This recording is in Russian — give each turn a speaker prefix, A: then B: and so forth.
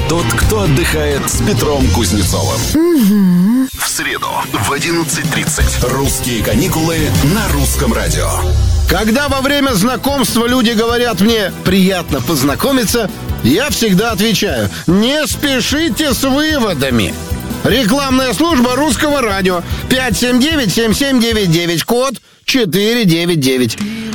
A: тот, кто отдыхает с Петром Кузнецовым. В среду в 11:30 «Русские каникулы» на Русском радио.
B: Когда во время знакомства люди говорят мне «приятно познакомиться», я всегда отвечаю: не спешите с выводами. Рекламная служба Русского радио. 579-7799, код 499.